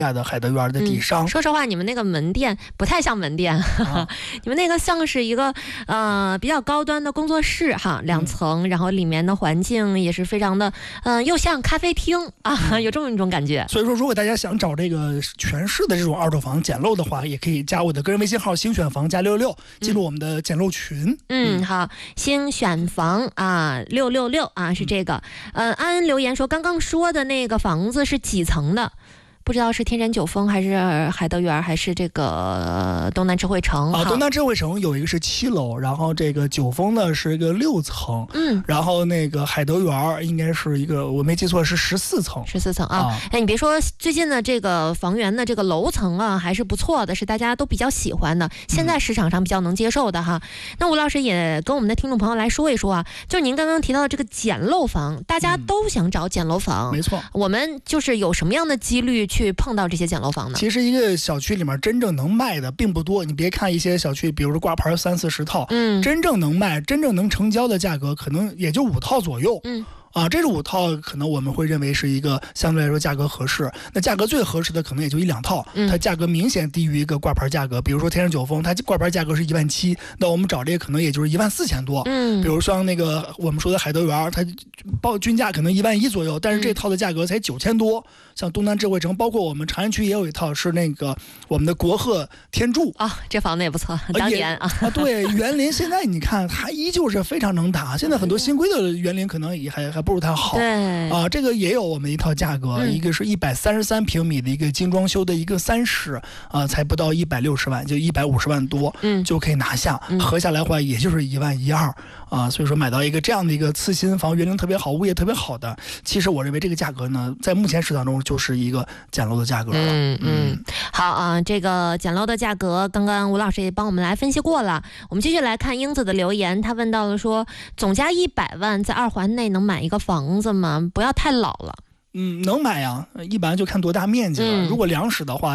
的海德园的底商。 说实话，你们那个门店不太像门店，你们那个像是一个比较高端的工作室哈，2层，然后里面的环境也是非常的又像咖啡厅啊，有这么一种感觉。 所以说，如果大家想找这个全市的这种二手房捡漏的话，也可以加我的个人微信号星选房加666，进入我们的捡漏群。 好，星选房啊，666啊，是这个。安安留言说，刚刚说的那个房子是几层的？不知道是天山九峰还是海德园还是这个东南智慧城东南智慧城有一个是7楼，然后这个九峰呢是一个6层，然后那个海德园应该是一个，我没记错是14层 ，14层啊。你别说，最近的这个房源的这个楼层啊还是不错的，是大家都比较喜欢的，现在市场上比较能接受的哈。那吴老师也跟我们的听众朋友来说一说啊，就您刚刚提到的这个捡漏房，大家都想找捡漏房， 没错， 我们就是有什么样的几率去碰到这些捡漏房呢？ 其实一个小区里面真正能卖的并不多，你别看一些小区，比如说挂牌30-40套，真正能卖、真正能成交的价格可能也就5套左右。这5套可能我们会认为是一个相对来说价格合适，那价格最合适的可能也就1-2套，它价格明显低于一个挂牌价格。比如说天山九峰，它挂牌价格是17000，那我们找这个可能也就是14000多。比如像那个我们说的海德园，它均价可能11000左右，但是这套的价格才9000多。像东南智慧城，包括我们长安区也有一套是那个我们的国鹤天柱这房子也不错，当年对，园林现在你看它依旧是非常能打，现在很多新规的园林可能也还不如它好。 对这个也有我们一套价格，一个是133平米的一个精装修的一个3室才不到160万，就150万多，就可以拿下，合下来的话也就是11200所以说买到一个这样的一个次新房，园林特别好，物业特别好的，其实我认为这个价格呢，在目前市场中就是一个捡漏的价格了。 好这个捡漏的价格，刚刚吴老师也帮我们来分析过了。我们继续来看英子的留言，他问到了说，总价100万在2环内能买一个房子吗？不要太老了。 能买呀，一般就看多大面积了。如果2室的话。